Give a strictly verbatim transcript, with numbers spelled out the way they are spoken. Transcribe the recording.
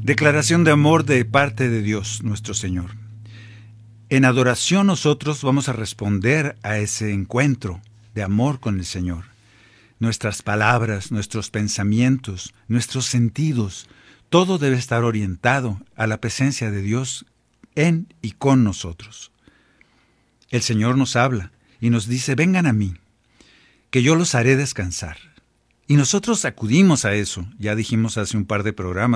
Declaración de amor de parte de Dios, nuestro Señor. En adoración nosotros vamos a responder a ese encuentro de amor con el Señor. Nuestras palabras, nuestros pensamientos, nuestros sentidos, todo debe estar orientado a la presencia de Dios en y con nosotros. El Señor nos habla y nos dice, vengan a mí, que yo los haré descansar. Y nosotros acudimos a eso, ya dijimos hace un par de programas,